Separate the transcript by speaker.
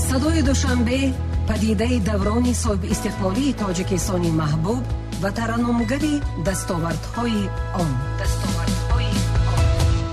Speaker 1: садои душанбе, падидаи даврони соҳибистиқлолии тоҷикистони маҳбуб ва тараннумгари дастовардҳои он.